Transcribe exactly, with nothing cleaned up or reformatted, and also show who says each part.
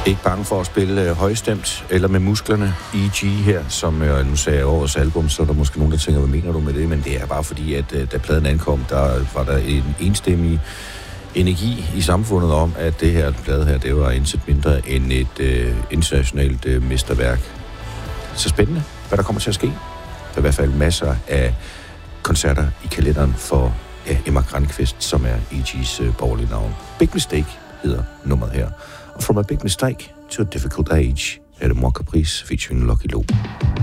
Speaker 1: Ikke bange for at spille øh, højstemt eller med musklerne. E G her, som øh, nu sagde jeg årets album, så er der måske nogen, der tænker, hvad mener du med det? Men det er bare fordi, at øh, da pladen ankom, der var der en enstemmig energi i samfundet om, at det her plade her, det var indsat mindre end et øh, internationalt øh, mesterværk. Så spændende, hvad der kommer til at ske. Der er i hvert fald masser af koncerter i kalenderen for ja, Emma Granqvist, som er E G's øh, borgerlige navn. Big Mistake hedder nummeret her. Og From a Big Mistake to a Difficult Age er det Mor Caprice featuring Lucky Luke.